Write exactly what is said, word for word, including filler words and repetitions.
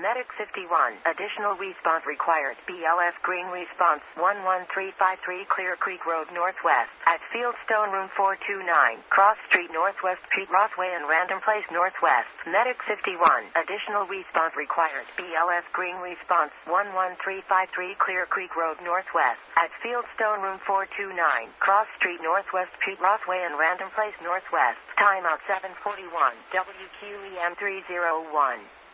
Medic fifty-one. Additional response required. B L S Green response one one three five three Clear Creek Road Northwest. At Fieldstone Room four two nine. Cross Street Northwest. Pete Rothway and Random Place Northwest. Medic fifty-one. Additional response required. B L S Green response one one three five three Clear Creek Road Northwest. At Fieldstone Room four two nine. Cross Street Northwest. Pete Rothway and Random Place Northwest. Timeout seven forty-one. W Q E M three oh one.